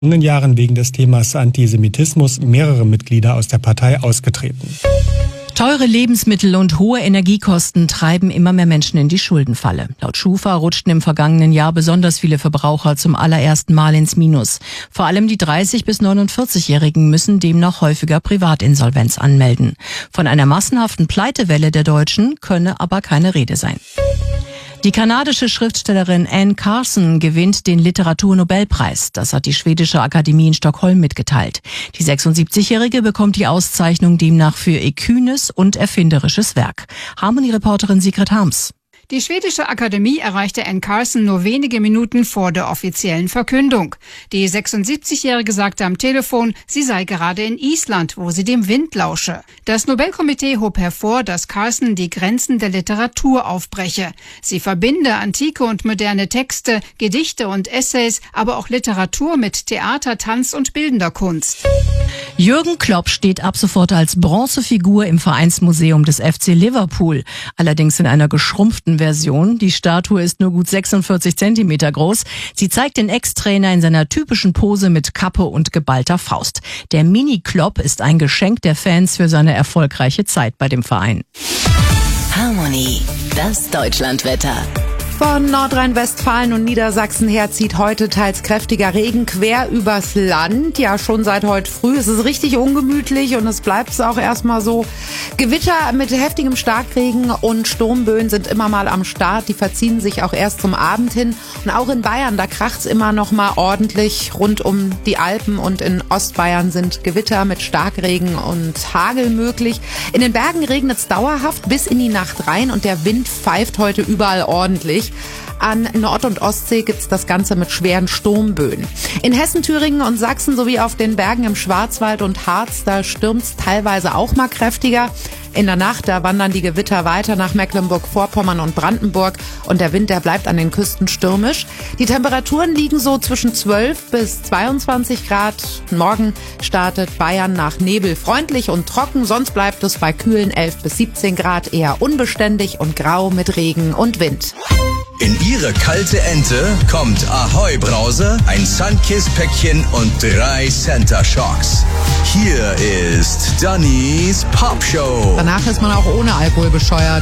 In den Jahren wegen des Themas Antisemitismus mehrere Mitglieder aus der Partei ausgetreten. Teure Lebensmittel und hohe Energiekosten treiben immer mehr Menschen in die Schuldenfalle. Laut Schufa rutschten im vergangenen Jahr besonders viele Verbraucher zum allerersten Mal ins Minus. Vor allem die 30- bis 49-Jährigen müssen demnach häufiger Privatinsolvenz anmelden. Von einer massenhaften Pleitewelle der Deutschen könne aber keine Rede sein. Die kanadische Schriftstellerin Anne Carson gewinnt den Literaturnobelpreis. Das hat die schwedische Akademie in Stockholm mitgeteilt. Die 76-Jährige bekommt die Auszeichnung demnach für ihr kühnes und erfinderisches Werk. Harmony-Reporterin Sigrid Harms. Die schwedische Akademie erreichte Anne Carson nur wenige Minuten vor der offiziellen Verkündung. Die 76-Jährige sagte am Telefon, sie sei gerade in Island, wo sie dem Wind lausche. Das Nobelkomitee hob hervor, dass Carson die Grenzen der Literatur aufbreche. Sie verbinde antike und moderne Texte, Gedichte und Essays, aber auch Literatur mit Theater, Tanz und bildender Kunst. Jürgen Klopp steht ab sofort als Bronzefigur im Vereinsmuseum des FC Liverpool. Allerdings in einer geschrumpften Version. Die Statue ist nur gut 46 Zentimeter groß. Sie zeigt den Ex-Trainer in seiner typischen Pose mit Kappe und geballter Faust. Der Mini-Klopp ist ein Geschenk der Fans für seine erfolgreiche Zeit bei dem Verein. Harmony, das Deutschlandwetter. Von Nordrhein-Westfalen und Niedersachsen her zieht heute teils kräftiger Regen quer übers Land. Ja, schon seit heute früh. Es ist richtig ungemütlich und es bleibt auch erstmal so. Gewitter mit heftigem Starkregen und Sturmböen sind immer mal am Start. Die verziehen sich auch erst zum Abend hin. Und auch in Bayern, da kracht's immer noch mal ordentlich. Rund um die Alpen und in Ostbayern sind Gewitter mit Starkregen und Hagel möglich. In den Bergen regnet's dauerhaft bis in die Nacht rein und der Wind pfeift heute überall ordentlich. An Nord- und Ostsee gibt's das Ganze mit schweren Sturmböen. In Hessen, Thüringen und Sachsen sowie auf den Bergen im Schwarzwald und Harz, da stürmt's teilweise auch mal kräftiger. In der Nacht, da wandern die Gewitter weiter nach Mecklenburg-Vorpommern und Brandenburg und der Wind, der bleibt an den Küsten stürmisch. Die Temperaturen liegen so zwischen 12 bis 22 Grad. Morgen startet Bayern nach Nebel freundlich und trocken, sonst bleibt es bei kühlen 11 bis 17 Grad eher unbeständig und grau mit Regen und Wind. In Ihre kalte Ente kommt Ahoi Brause, ein Sunkist-Päckchen und 3 Center Shocks. Hier ist Dannys Pop Show. Danach ist man auch ohne Alkohol bescheuert.